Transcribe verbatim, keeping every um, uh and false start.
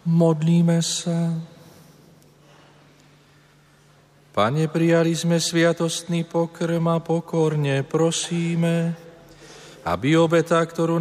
Modlíme sa. Pane, prijali sme sviatostný pokrm a pokorne prosíme, aby obeta, ktorú